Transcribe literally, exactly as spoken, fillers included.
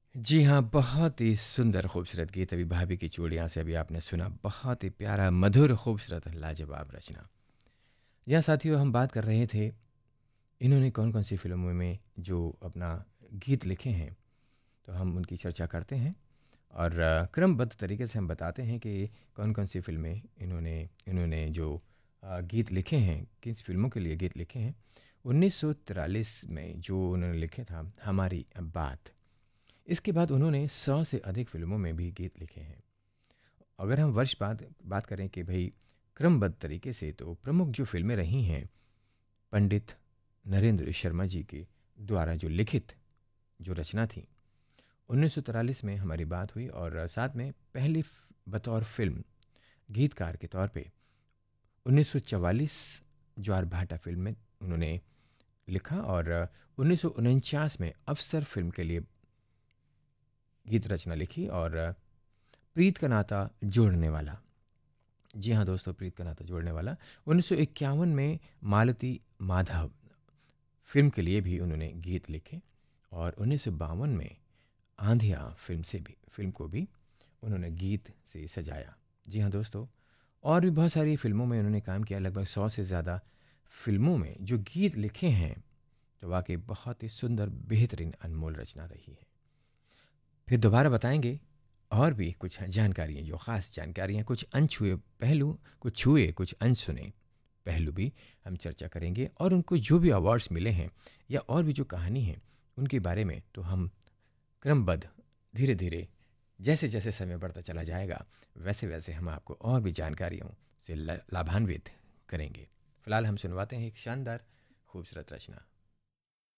जी हाँ, बहुत ही सुंदर खूबसूरत गीत अभी भाभी की चूड़ियाँ से अभी आपने सुना। बहुत ही प्यारा, मधुर, खूबसूरत, लाजवाब रचना। जी हाँ साथियों, हम बात कर रहे थे इन्होंने कौन-कौन सी फ़िल्मों में जो अपना गीत लिखे हैं, तो हम उनकी चर्चा करते हैं और अ, क्रमबद्ध तरीके से हम बताते हैं कि कौन-कौन सी फ़िल्में इन्होंने इन्होंने जो अ, गीत लिखे हैं, किस फ़िल्मों के लिए गीत लिखे हैं। उन्नीस सौ तिरालीस में जो उन्होंने लिखे था हमारी बात। इसके बाद उन्होंने सौ से अधिक फ़िल्मों में भी गीत लिखे हैं। अगर हम वर्ष बाद बात करें कि भई क्रमबद्ध तरीके से तो प्रमुख जो फ़िल्में रही हैं, पंडित नरेंद्र शर्मा जी के द्वारा जो लिखित जो रचना थी, उन्नीस सौ तिरालीस में हमारी बात हुई और साथ में पहली फ बतौर फ़िल्म गीतकार के तौर पे उन्नीस सौ चवालीस ज्वारभाटा फ़िल्म में उन्होंने लिखा और उन्नीस सौ उनचास में अवसर फ़िल्म के लिए गीत रचना लिखी और प्रीत का नाता जोड़ने वाला। जी हाँ दोस्तों, प्रीत का नाता जोड़ने वाला। उन्नीस सौ इक्यावन में मालती माधव फ़िल्म के लिए भी उन्होंने गीत लिखे और उन्नीस सौ बावन में आंधिया फ़िल्म से भी फ़िल्म को भी उन्होंने गीत से सजाया। जी हाँ दोस्तों, और भी बहुत सारी फ़िल्मों में उन्होंने काम किया, लगभग सौ से ज़्यादा फ़िल्मों में जो गीत लिखे हैं, तो वाक़ई बहुत ही सुंदर, बेहतरीन, अनमोल रचना रही है। फिर दोबारा बताएँगे और भी कुछ जानकारियाँ, जो ख़ास जानकारियाँ, कुछ अनछुए पहलू, कुछ छुए, कुछ अनसुने पहलू भी हम चर्चा करेंगे और उनको जो भी अवार्ड्स मिले हैं या और भी जो कहानी है, उनके बारे में तो हम क्रमबद्ध धीरे-धीरे जैसे-जैसे समय बढ़ता चला जाएगा, वैसे-वैसे हम आपको और भी जानकारियों से ल लाभान्वित करेंगे। फ़िलहाल हम सुनवाते हैं एक शानदार खूबसूरत रचना।